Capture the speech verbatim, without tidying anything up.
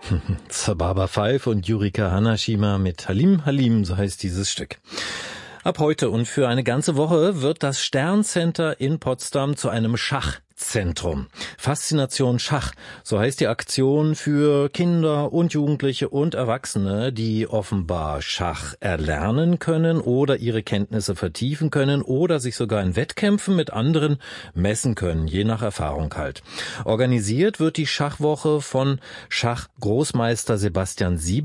Zababa Five und Yurika Hanashima mit Halim Halim, so heißt dieses Stück. Ab heute und für eine ganze Woche wird das Sterncenter in Potsdam zu einem Schachzentrum. Faszination Schach, so heißt die Aktion für Kinder und Jugendliche und Erwachsene, die offenbar Schach erlernen können oder ihre Kenntnisse vertiefen können oder sich sogar in Wettkämpfen mit anderen messen können, je nach Erfahrung halt. Organisiert wird die Schachwoche von Schachgroßmeister Sebastian Siebert